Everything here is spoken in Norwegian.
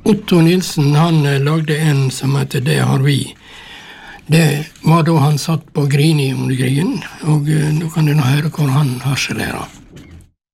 Otto Nilsen, han lagde en som heter Det har vi. Det var da han satt på Grini under krigen, og nå kan du nå høre hvor han harselerer.